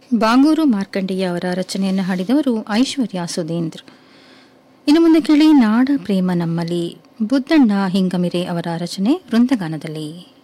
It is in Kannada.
ಬಾಗೂರು ಮಾರ್ಕಂಡೇಯ ಅವರ ರಚನೆಯನ್ನು ಹಾಡಿದವರು ಐಶ್ವರ್ಯ ಸುಧೀಂದ್ರ. ಇನ್ನು ಮುಂದೆ ಕೇಳಿ ನಾಡ ಪ್ರೇಮ ನಮ್ಮಲ್ಲಿ, ಬುದ್ದಣ್ಣ ಹಿಂಗಮಿರೆ ಅವರ ರಚನೆ ವೃಂದಗಾನದಲ್ಲಿ.